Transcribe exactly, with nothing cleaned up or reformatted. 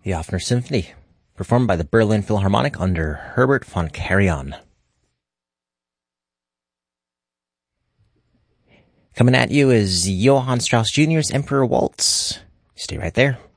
The Offner Symphony, performed by the Berlin Philharmonic under Herbert von Karajan. Coming at you is Johann Strauss Junior's Emperor Waltz. Stay right there.